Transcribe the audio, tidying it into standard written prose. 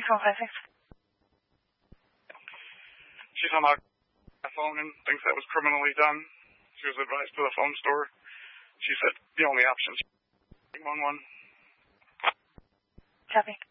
156. She's on a phone and thinks that was criminally done. She was advised to the phone store. She said the only option is 911. Copy.